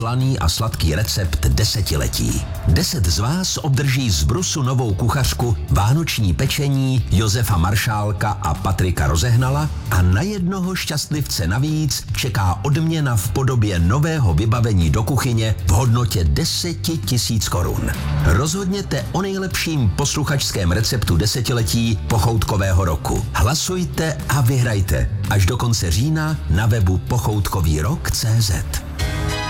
Slaný a sladký recept desetiletí. 10 z vás obdrží z Brusu novou kuchařku, vánoční pečení Josefa Maršálka a Patrika Rozehnala a na jednoho šťastlivce navíc čeká odměna v podobě nového vybavení do kuchyně v hodnotě 10 000 korun. Rozhodněte o nejlepším posluchačském receptu desetiletí pochoutkového roku. Hlasujte a vyhrajte až do konce října na webu pochoutkovýrok.cz.